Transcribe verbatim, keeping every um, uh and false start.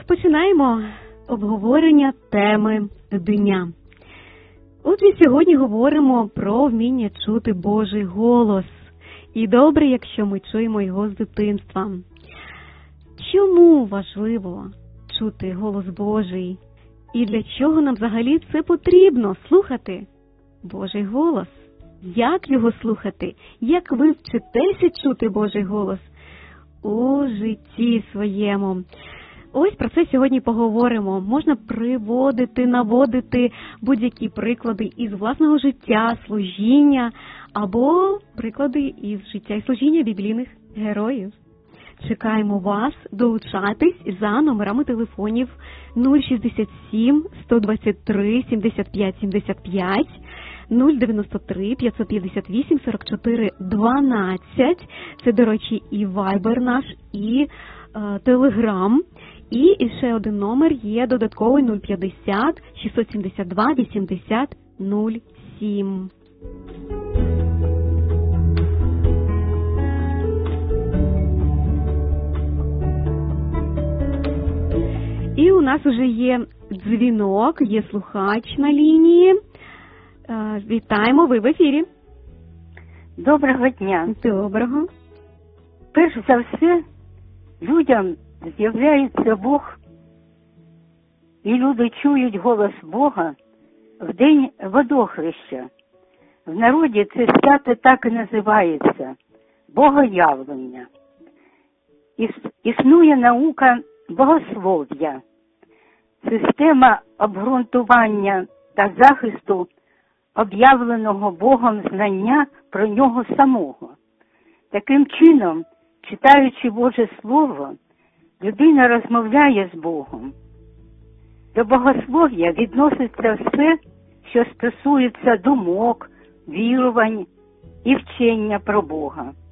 Розпочинаємо обговорення теми дня. Отже, сьогодні говоримо про вміння чути Божий голос. І добре, якщо ми чуємо його з дитинства. Чому важливо чути голос Божий? І для чого нам взагалі це потрібно – слухати Божий голос? Як його слухати? Як ви вчитеся чути Божий голос у житті своєму? Ось про це сьогодні поговоримо. Можна приводити, наводити будь-які приклади із власного життя, служіння, або приклади із життя і служіння біблійних героїв. Чекаємо вас долучатись за номерами телефонів нуль шістдесят сім сто двадцять три сімдесят п'ять сімдесят п'ять, нуль дев'яносто три п'ятсот п'ятдесят вісім сорок чотири дванадцять. Це, до речі, і Viber наш, і е, Telegram. І ще один номер є додатковий нуль п'ятдесят шістсот сімдесят два вісімдесят нуль сім. І у нас уже є дзвінок, є слухач на лінії. Вітаємо, ви в ефірі. Доброго дня. Доброго. Перш за все, людям з'являється Бог, і люди чують голос Бога в день водохреща. В народі це свято так і називається – богоявлення. Іс- існує наука богослов'я, система обґрунтування та захисту об'явленого Богом знання про нього самого. Таким чином, читаючи Боже Слово, людина розмовляє з Богом. До богослов'я відноситься все, що стосується думок, вірувань і вчення про Бога.